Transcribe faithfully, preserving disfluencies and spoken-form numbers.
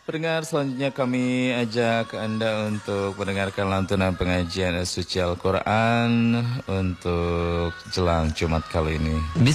Pendengar, selanjutnya kami ajak Anda untuk mendengarkan lantunan pengajian suci Al-Quran untuk jelang Jumat kali ini.